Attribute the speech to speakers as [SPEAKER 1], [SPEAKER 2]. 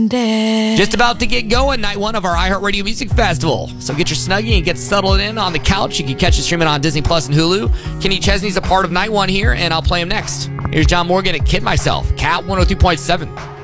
[SPEAKER 1] Just about to get going, night one of our iHeartRadio Music Festival. So get your Snuggie and get settled in on the couch. You can catch it streaming on Disney Plus and Hulu. Kenny Chesney's a part of night one here, and I'll play him next. Here's John Morgan at Kid Myself, Cat 102.7.